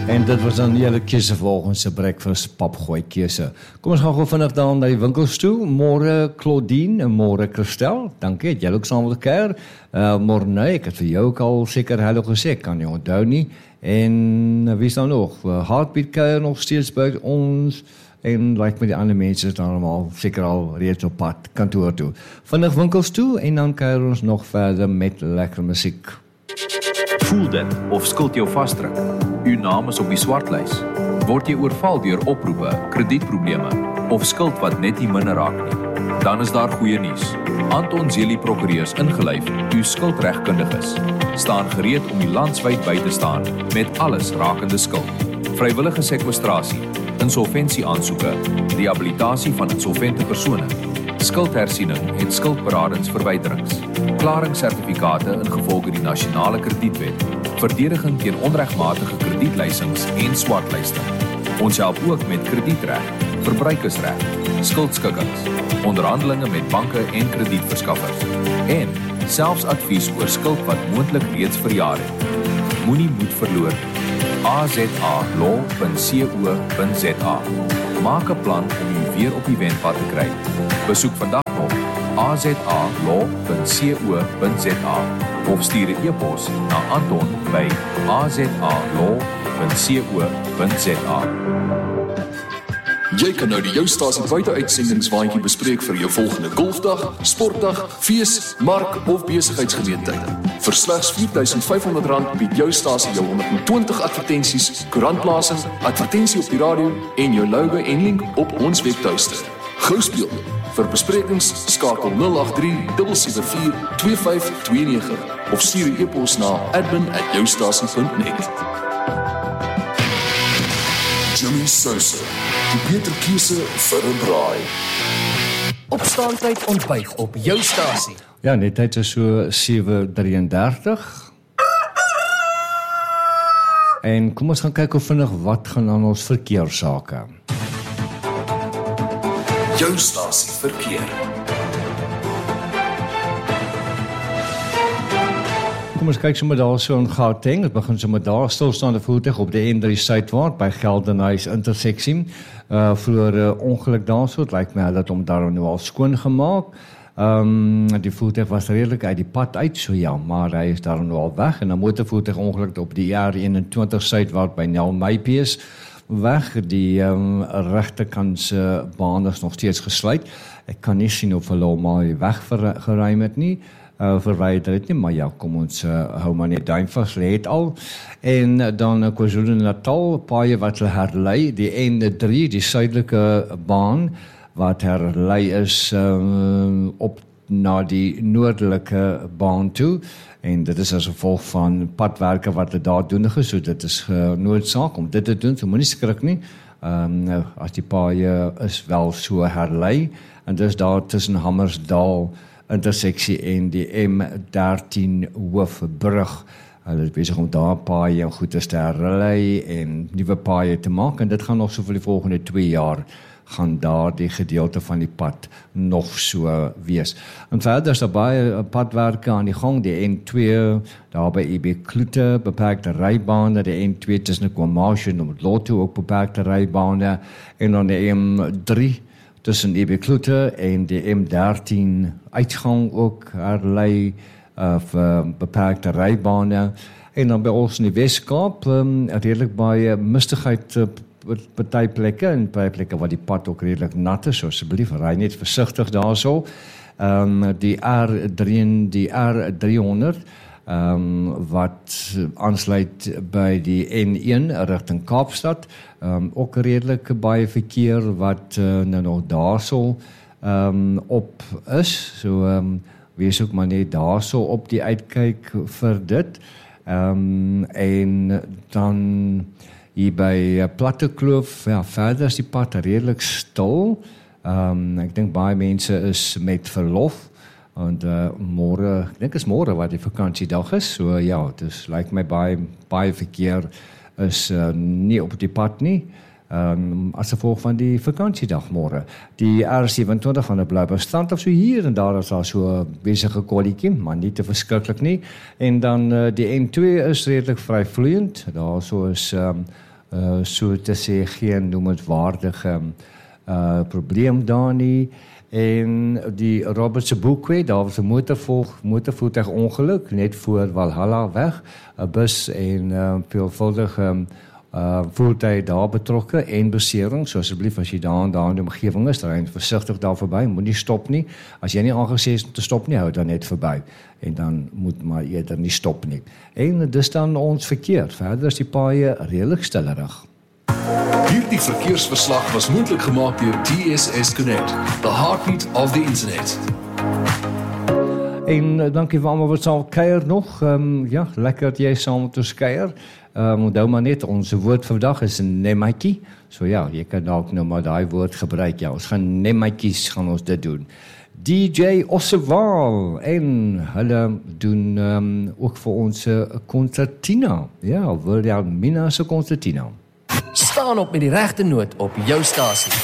En dit was dan julle keuse volgens 'n breakfast papgooi keuse. Kom ons gaan gou vinnig dan na die winkels toe. Môre Claudine en môre Christel. Dankie, het julle ook saam met elkaar. Môre nee, ek het vir jou ook al seker hallo gesê, kan jy onthou nie. En wie is dan nog? Heartbeat kuier nog steeds by ons. En like met die ander mense is dan allemaal seker al reeds op pad kantoor toe. Vinnig winkels toe en dan kuier ons nog verder met lekker musiek. Voel dit of skuld jou vasdruk? Uw naam is op die swartlys. Word jy oorval deur oproepe, kredietprobleme of skuld wat net nie minder raak nie? Dan is daar goeie nuus. Anton Zelie Prokureurs ingelyf, uw skuldregkundiges, staan gereed om die landwyd by te staan met alles rakende skuld. Vrywillige sekwestrasie, insolventieaansoeke, rehabilitasie van insolvente persone, skuldhersiening en skuldberadingsverwyderings, klaringssertifikate ingevolge die nasionale kredietwet, verdediging teen onregmatige kredietleisings en swartlyste. Ons help ook met kredietreg, verbruikersreg, skuldskikkings, onderhandelinge met banke en kredietverskaffers en selfs advies oor skuld wat moontlik reeds verjaar het. Moenie moed verloor nie. azalaw.co.za. Maak 'n plan om u weer op die wendpad te kry. Besoek vandag nog azalaw.co.za of stuur 'n e-pos na Anton by azalaw.co.za. Jy kan nou die Jou Stasie buiteuitsendingswaandjie bespreek vir jou volgende golfdag, sportdag, fees, mark of besigheidsgeleentheid. Vir slegs R4.500 bied Jou Stasie jou 120 advertensies, koerantplasing, advertensie op die radio en jou logo en link op ons webtuiste. Gou speel. Vir besprekings skakel 083-774-2529 of stuur 'n e-pos na admin@joustasie.net. Jimmy Sosa, die beter keuse vir 'n braai. Opstaantyd ontbyt op Jou Stasie. Ja, net tyd is so 7:33. En kom ons gaan kyk hoe vinnig wat gaan aan ons verkeerssake. Jou Stasie verkeer. Kom ons kyk sommer daar so in Gauteng. Dit begin sommer daar stilstaande voertuig op die N3 suidwaarts by Geldenhuys interseksie. Vroeër ongeluk daar so, dit lyk my dat hom daar nou al skoon gemaak. Die voertuig was redelik uit die pad uit, so ja, maar hy is daar nou al weg en 'n motorvoertuig ongeluk op die R21 suidwaarts by Nel Maypees weg. Die regterkantse baan is nog steeds gesluit. Ek kan nie sien of hulle hom al weg geruim het nie. Verwyder het nie, maar ja, kom ons hou maar net duim vas, lê het al. En dan KwaZulu-Natal, paaie wat hulle herlei, die N3, die suidelike baan, wat herlei is op na die noordelike baan toe, en dit is as gevolg van padwerke wat hulle daar doen, so dit is noodsaak om dit te doen, so moenie skrik nie, as die paaie is wel so herlei, en dis daar tussen Hammersdal interseksie en die M13 Hoofbrug. Hulle is besig om daar paaie en goedes te herlei en nuwe paaie te maak, en dit gaan nog so vir die volgende 2 jaar gaan daar die gedeelte van die pad nog so wees. En verder is daar baie padwerke aan die gang, die N2, daar by EB Kloete, beperkte rybane, die N2 tussen KwaMashu en Motlotu ook beperkte rybane, en dan die M3 tussen EB Kloete en die M13 uitgang ook herlei vir beperkte rybane, en dan by ons in die Weskaap, redelik baie mistigheid party plekke en baie plekke waar die pad ook redelik nat is, so asseblief ry net versigtig daarso. Die R300 wat aansluit by die N1 rigting Kaapstad, ook redelik baie verkeer wat nou nog daarso op is, so wees ook maar net daarso op die uitkyk vir dit, en dan hier by Platte Kloof, ja, verder is die pad redelik stil. Ek dink baie mense is met verlof, en môre, ek dink is môre wat die vakansiedag is, so ja, dus lyk my baie verkeer is nie op die pad nie, as gevolg van die vakansiedag môre. Die R27 van die Bloubergstrand of so hier en daar is daar so besige kolletjie, maar nie te verskriklik nie. En dan die N2 is redelik vry vloeiend. Daar so is so te sê geen noemenswaardige probleem daar nie. En die Robert se Boekway, daar was 'n motorvoertuig ongeluk net voor Valhalla weg, 'n bus en veelvuldige voertuie daar betrokke en besering, so asseblief as jy daar in die omgewing is, ry versigtig daar verby, moenie stop nie. As jy nie aangesê is om te stop nie, hou dan net verby en dan moet maar eerder nie stop nie. En dis dan ons verkeer. Verder is die paaie redelik stillerig. Hierdie verkeersverslag was moontlik gemaak deur DSS Connect, the heartbeat of the internet. En dankie vir almal wat saam kuier nog. Ja, lekker dat jy saam met ons kuier. Onthou maar net, ons woord vir vandag is nematjie. So ja, jy kan dalk nou maar daai woord gebruik. Ja, ons gaan nematjies gaan ons dit doen. DJ Ossewaal en hulle doen ook vir ons Concertina. Ja, Wilhelmina se Concertina. Staan op met die regte noot op jou stasie.